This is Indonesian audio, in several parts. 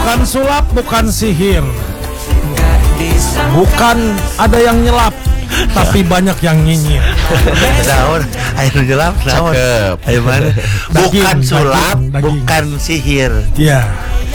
Bukan sulap, bukan sihir, bukan ada yang nyelap, tapi banyak yang nyinyir. Daun, air gelap, daun. Ayo mana? Bukan sulap, bukan sihir. Iya.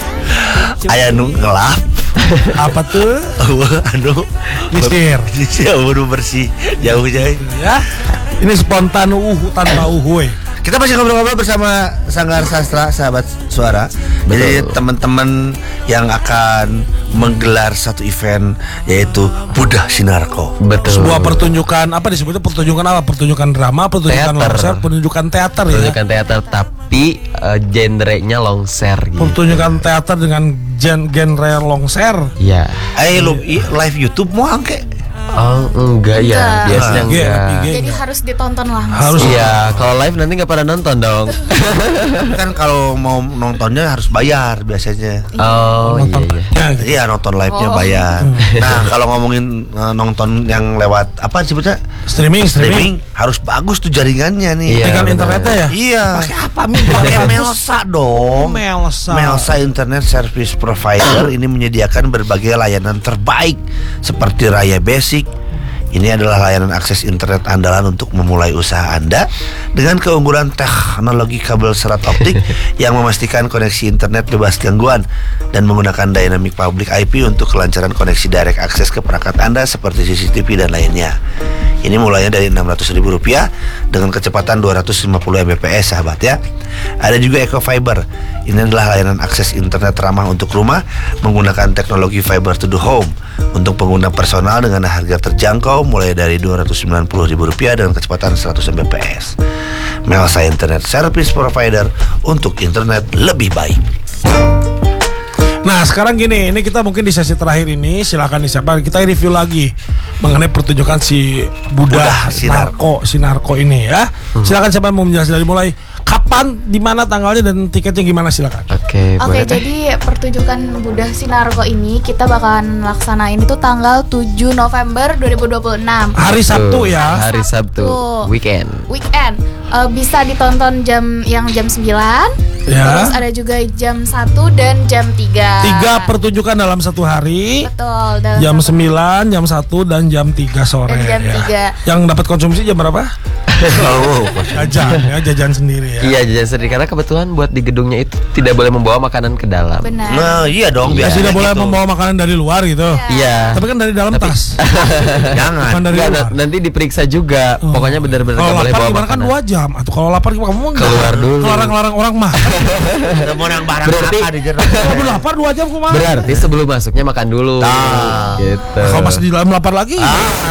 Aya nu gelap. Apa tuh? Anu Nyisir. Baru bersih jauh Ya. Ini spontan tanpa uhuy. Kita masih ngobrol-ngobrol bersama Sanggar Sastra Sahabat Suara. Jadi teman-teman yang akan menggelar satu event yaitu Budah Sinarko. Betul. Sebuah pertunjukan apa disebutnya pertunjukan apa? Pertunjukan drama, pertunjukan longser, pertunjukan teater ya. Pertunjukan teater tapi genrenya longser gitu. Pertunjukan teater dengan genre longser. Iya. Lu live YouTube mau angke? Oh enggak ya, biasanya enggak. Jadi harus ditonton lah. Harus. Iya, kalau live nanti nggak pada nonton dong. Kan kalau mau nontonnya harus bayar biasanya. Oh iya. Iya nonton live-nya bayar. Nah kalau ngomongin nonton yang lewat apa disebutnya Streaming. harus bagus tuh jaringannya nih. Iya, Dengan benar. internetnya ya. Iya. Pakai apa Min? Pakai Melsa dong. Melsa Internet Service Provider ini menyediakan berbagai layanan terbaik seperti Raya Basic. Ini adalah layanan akses internet andalan untuk memulai usaha Anda dengan keunggulan teknologi kabel serat optik yang memastikan koneksi internet bebas gangguan dan menggunakan Dynamic Public IP untuk kelancaran koneksi direct akses ke perangkat Anda seperti CCTV dan lainnya. Ini mulainya dari Rp600.000 dengan kecepatan 250 Mbps sahabat ya. Ada juga Eco Fiber. Ini adalah layanan akses internet ramah untuk rumah menggunakan teknologi fiber to the home untuk pengguna personal dengan harga terjangkau mulai dari Rp290.000 dengan kecepatan 100 Mbps. Melsa Internet Service Provider untuk internet lebih baik. Nah sekarang gini, ini kita mungkin di sesi terakhir ini silakan disiapkan kita review lagi mengenai pertunjukan si Budah Sinarko ini ya. Silakan siapa yang mau menjelaskan dari mulai kapan, di mana tanggalnya dan tiketnya gimana silakan. Oke, jadi pertunjukan Budah Sinarko ini kita bakalan laksanain itu tanggal 7 November 2026. Hari Sabtu ya. Hari Sabtu. Weekend. Bisa ditonton jam 9. Ya. Terus ada juga jam 1 dan jam 3. 3 pertunjukan dalam satu hari. Betul. Jam 9, jam 1 dan jam 3 sore. Dan jam 3. Yang dapat konsumsi jam berapa? Jajan sendiri ya. Iya, jajan sendiri karena kebetulan buat di gedungnya itu tidak boleh membawa makanan ke dalam. Benar. Nah iya dong Ya, biasa tidak boleh gitu. membawa makanan dari luar gitu. Iya. Tapi kan dari dalam tas. Jangan. Bukan dari luar. Nanti diperiksa juga. Pokoknya benar-benar Kalau nggak boleh lapar bawa gimana kan makanan. 2 jam. Atau kalau lapar gimana kamu enggak? Keluar dulu. Larang-larang orang mah. Orang barang Berarti- apa di jeruk. Kamu lapar 2 jam kumaha? Berarti sebelum masuknya makan dulu. Gitu. Kalau masih di dalam lapar lagi.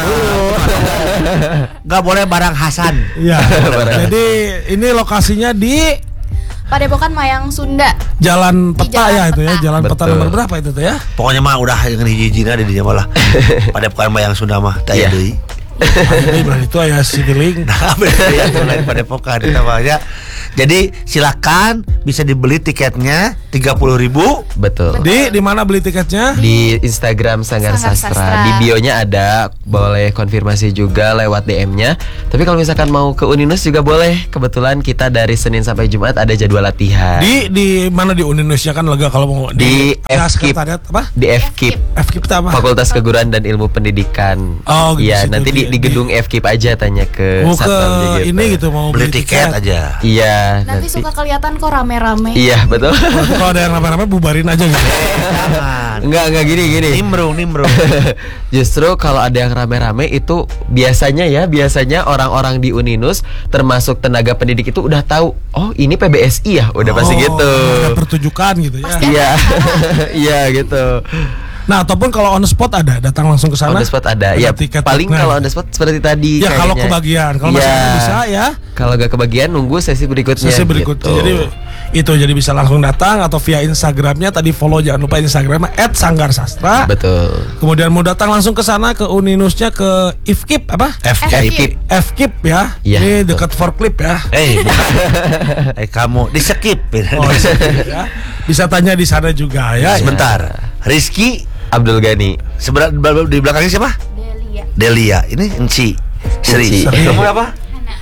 Gak boleh barang Hasan. Iya. Jadi ini lokasinya di Padepokan Mayang Sunda. Jalan Di Peta Jalan ya itu ya. Peta. Jalan Peta Betul. nomor berapa itu tuh ya? Pokoknya mah udah yang hiji-hijina di dinya malah. Pada bukan bayang Sunda mah taya Iya. deui. Ini berarti itu ya civiling. Nah, beda ya lain pada pokan namanya. Jadi silakan bisa dibeli tiketnya 30.000. Betul. Di mana beli tiketnya? Di Instagram Sanggar Sanggar Sastra. Sastra. Di bio-nya ada, boleh konfirmasi juga lewat DM-nya. Tapi kalau misalkan mau ke Uninus juga boleh. Kebetulan kita dari Senin sampai Jumat ada jadwal latihan. Di mana di Indonesia kan lega kalau mau Di FKIP. sekretariat apa? Di FKIP, FKIP itu apa? Fakultas Keguruan dan Ilmu Pendidikan. Oh, gitu, Iya, situ nanti di gedung FKIP aja tanya ke Mau ke satpamnya gitu. ini gitu mau Beli tiket aja. Iya, Nanti suka kelihatan kok rame-rame. Iya, betul. Berarti kalau ada yang rame-rame bubarin aja gitu. Jangan. Enggak gini. Nimbrung. Justru kalau ada yang rame-rame itu biasanya orang-orang di Uninus termasuk tenaga pendidik itu udah tahu, oh ini PBSI ya, udah pasti gitu. Ada pertunjukan gitu ya. Iya. Iya gitu. Nah, ataupun kalau on the spot ada, datang langsung ke sana. On the spot ada. Ya, tiket. paling Nah, kalau on the spot seperti tadi ya kalau kayaknya. kebagian, kalau Iya. masih bisa ya. Kalau gak kebagian nunggu sesi berikutnya. Sesi berikutnya. gitu. Jadi bisa langsung datang atau via Instagramnya tadi follow, jangan lupa Instagramnya @sanggarsastra. Betul. Kemudian mau datang langsung ke sana ke Uninusnya ke IFKIP apa? FKIP. FKIP ya. Iya, Ini betul. dekat Forklip ya. Bukan. Kamu di skip. Oh, ya. Bisa tanya di sana juga ya. Sebentar. Rizky Abdul Ghani. sebenarnya di belakangnya siapa? Delia. Delia. Ini Enci. Sri. Enci. Kamu apa?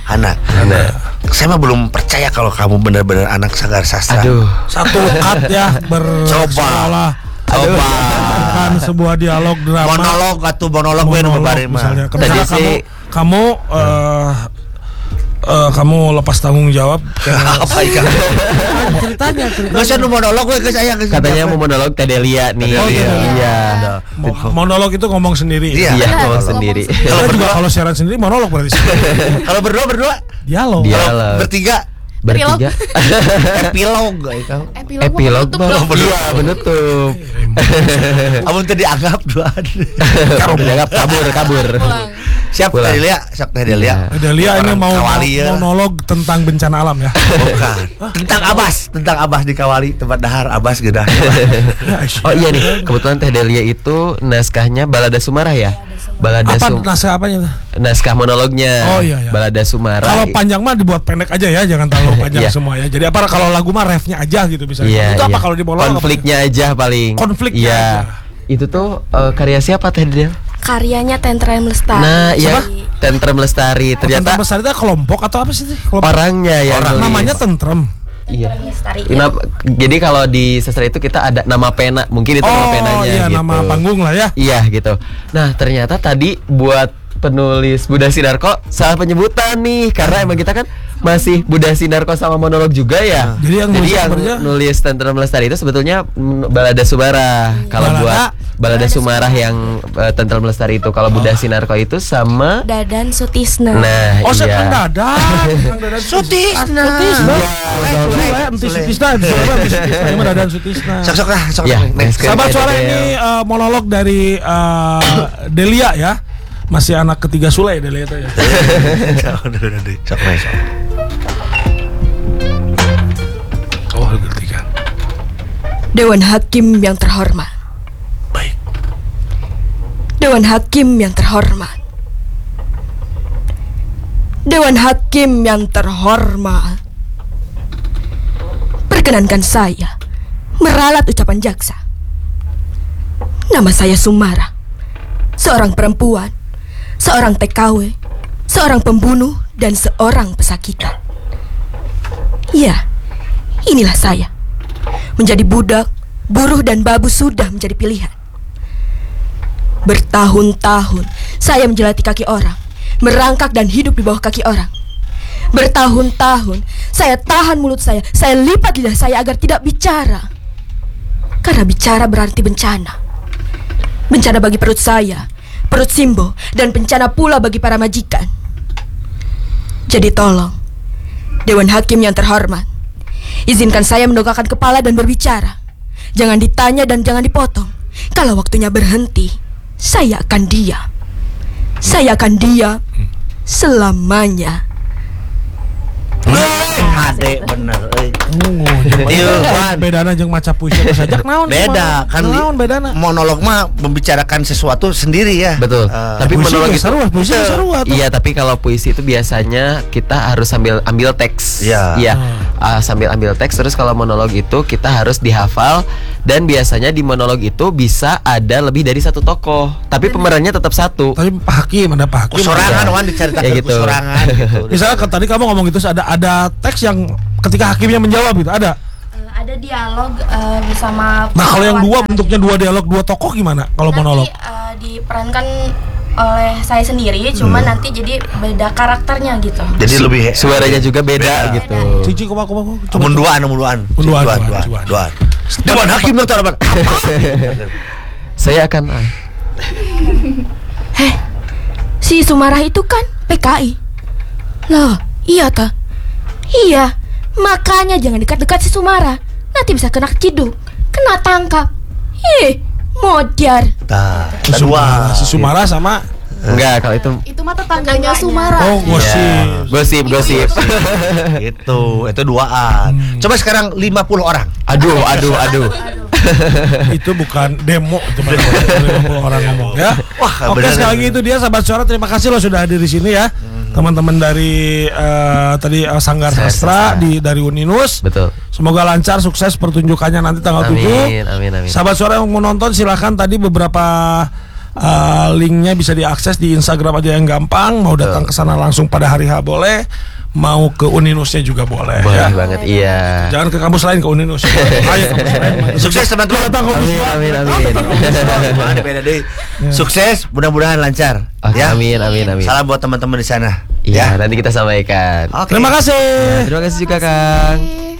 Anak. Saya mah belum percaya kalau kamu benar-benar anak Sanggar Sastra. Aduh. Satu cut ya berseolah kan sebuah dialog drama Monolog atau monolog gue nomor bari mah. misalnya. Tadi Misalnya sih kamu lepas tanggung jawab Apa ikan? ceritanya Gak usah nu monolog gue ke saya. katanya mau monolog Teh Delia nih. Teh Delia. Iya. monolog itu ngomong sendiri. Iya. Iya, Benar, ngomong ngomong sendiri. sendiri. Kalau juga kalau siaran sendiri monolog berarti. Kalau berdua Dialog. Dia- Kalau Dialog. bertiga Bertiga. epilog itu. Epilog menutup Bang. dong. Iya, menutup. Amun teu dianggap duaan. Dianggap kabur. Pulang. Siap Pulang. Teh Delia, sok Teh Delia. Delia ini Orang mau Kawali ya. monolog tentang bencana alam ya. Bukan. Tentang Abas di Kawali tempat dahar Abas gedah. Oh iya nih, kebetulan Teh Delia itu naskahnya Balada Sumarah ya. Balada Apa naskah apanya tuh? naskah monolognya. Oh, iya. Balada Sumarah. Kalau panjang mah dibuat pendek aja ya, jangan terlalu panjang Iya. semua ya. Jadi apa kalau lagu mah refnya aja gitu misalnya. Iya, Itu apa iya. kalau di monolog? konfliknya aja paling. Konfliknya Iya. aja. Itu tuh karya siapa Teh Delia? Karyanya Tentrem Lestari. Nah, iya. Tentrem Lestari. Ternyata Ternyata besar itu kelompok atau apa sih? Kelompok. orangnya yang nulis. Namanya Tentrem. Iya. Lestari. Jadi kalau di sastra itu kita ada nama pena, mungkin itu nama penanya iya, gitu. nama panggung lah ya. Iya gitu. Nah ternyata tadi buat penulis Buddha Sinarko salah penyebutan nih, karena emang kita kan masih Buddha Sinarko sama monolog juga ya. Jadi yang nulis sebenarnya? nulis Tentrem Lestari itu sebetulnya Balada Sumarah. Kalau Balada? buat Balada Sumarah yang Tentrem Lestari itu, kalau Buddha Sinarko itu sama. Dadan Sutisna. Nah Oh, saya iya. Kang Dadan. Sutisna. Sutisna. Ini mah Dadan Sutisna. Sok lah, sok. Ya, Next. Sahabat suara ini monolog dari Delia ya. Masih anak ketiga Sule Delia itu ya. Sok. Oh, ketiga. Dewan Hakim yang terhormat. Baik. Dewan Hakim yang terhormat. Dewan Hakim yang terhormat. Perkenankan saya meralat ucapan jaksa. Nama saya Sumara. Seorang perempuan, seorang TKW, seorang pembunuh, dan seorang pesakitan. Ya, inilah saya. Menjadi budak, buruh, dan babu sudah menjadi pilihan. Bertahun-tahun saya menjelati kaki orang, merangkak dan hidup di bawah kaki orang. Bertahun-tahun saya tahan mulut saya lipat lidah saya agar tidak bicara. Karena bicara berarti bencana. Bencana bagi perut saya, perut Simbo, dan bencana pula bagi para majikan. Jadi tolong, Dewan Hakim yang terhormat, izinkan saya mendongakkan kepala dan berbicara. Jangan ditanya dan jangan dipotong. Kalau waktunya berhenti, saya akan diam. Saya akan diam selamanya. Ade bener euy. Iya, Wan. bedana jeung maca puisi sajak naon? Beda kan naon bedana? monolog mah membicarakan sesuatu sendiri ya. Betul. Tapi puisi monolog nggak itu seru, puisi nggak seru tuh. Iya, tapi kalau puisi itu biasanya kita harus ambil teks. Iya. Iya. Sambil ambil teks, terus kalau monolog itu kita harus dihafal, dan biasanya di monolog itu bisa ada lebih dari satu tokoh, tapi pemerannya tetap satu. Tapi Pak Hakim ada Pak Hakim. Kusorangan wan diceritakan Ya gitu. kusorangan gitu. Misalnya tadi kamu ngomong gitu ada teks yang ketika hakimnya menjawab gitu ada. Ada dialog bersama. Nah kalau yang dua bentuknya dua dialog dua tokoh gimana kalau monolog? Diperankan oleh saya sendiri, cuma nanti jadi beda karakternya gitu. Jadi lebih Suaranya juga beda gitu. Cici kumaha. Mun duaan. Duaan. Dewan Hakim yang terhormat. Saya akan Si Sumarah itu kan PKI. Loh, iya ta? Iya, makanya jangan dekat-dekat si Sumarah. Nanti bisa kena ciduk, kena tangkap. Modiar. Nah, Si Sumara sama enggak, kalau itu Itu mah tetangganya Sumara. oh gosip. gosip. itu duaan. Coba sekarang 50 orang. Aduh. Itu bukan demo itu mah 50 orang ngomong ya. Wah, Oke, bener. sekali lagi itu dia sahabat suara, terima kasih lo sudah hadir di sini ya. Teman-teman dari tadi Sanggar Sastra dari Uninus. Betul. Semoga lancar, sukses pertunjukannya nanti tanggal 7. Amin. Sahabat suara yang mau nonton silahkan, tadi beberapa Linknya bisa diakses di Instagram aja yang gampang. Mau datang ke sana langsung pada hari H boleh, mau ke Uninusnya juga boleh. Boleh ya. banget, iya. Jangan ke kampus lain, ke Uninus. Ayo kampus lain. Sukses teman-teman. Amin. Beda deh. Sukses, mudah-mudahan lancar. Oke, amin. Salam buat teman-teman di sana. Iya, nanti kita sampaikan. Oke. Terima kasih. Terima kasih juga Kang. Kasih.